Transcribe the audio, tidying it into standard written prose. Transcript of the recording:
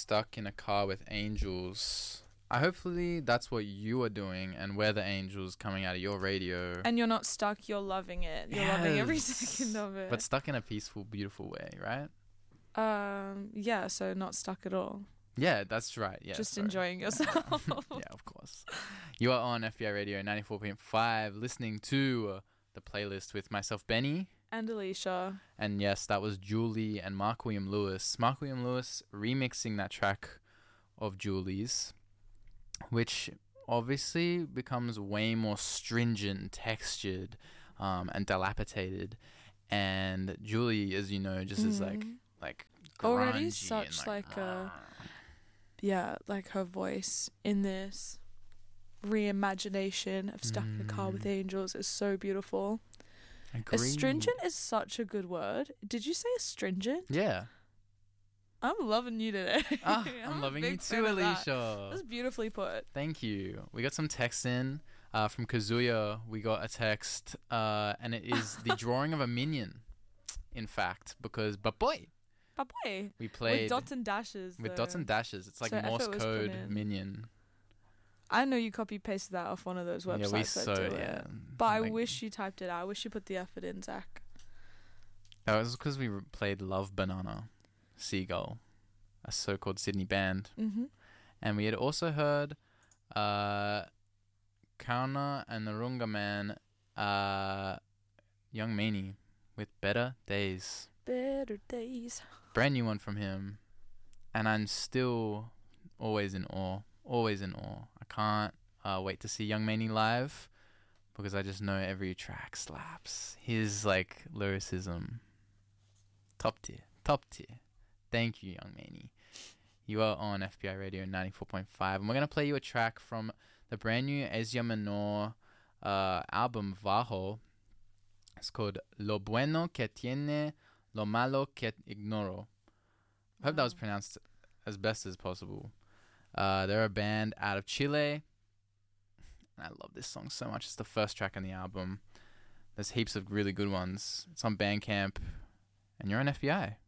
stuck in a car with angels. Hopefully that's what you are doing and we're the angels coming out of your radio. And you're not stuck, you're loving it. You're loving every second of it. But stuck in a peaceful, beautiful way, right? Yeah, so not stuck at all. Yeah, that's right. Yeah, just enjoying yourself. Yeah, of course. You are on FBI Radio 94.5 listening to the playlist with myself, Benny. And Alicia. And yes, that was Julie and Mark William Lewis. Mark William Lewis remixing that track of Julie's, which obviously becomes way more stringent, textured, and dilapidated. And Julie, as you know, just is like already such like a like her voice in this reimagination of Stuck in a Car with Angels is so beautiful. Agreed. Astringent is such a good word. Did you say astringent? Yeah. I'm loving you today. I'm loving you too, Alicia. That's beautifully put. Thank you. We got some texts in from Kazuya. We got a text, and it is the drawing of a minion, in fact, because we played with dots and dashes. With dots and dashes. It's like so Morse code minion. I know you copy-pasted that off one of those websites. But I wish you typed it out. I wish you put the effort in, Zach. That was because we played Love Banana, Seagull, a so-called Sydney band. Mm-hmm. And we had also heard Kauna and the Runga Man, Young Meanie, with Better Days. Better Days. Brand new one from him. And I'm still always in awe. Always in awe. I can't wait to see Young Meanie live because I just know every track slaps. His lyricism, top tier. Thank you, Young Meanie. You are on FBI Radio 94.5, and we're gonna play you a track from the brand new Asia Menor album Vaho. It's called Lo Bueno Que Tiene, Lo Malo Que Ignoro. I hope that was pronounced as best as possible. They're a band out of Chile. I love this song so much. It's the first track on the album. There's heaps of really good ones. It's on Bandcamp. And you're on FBI.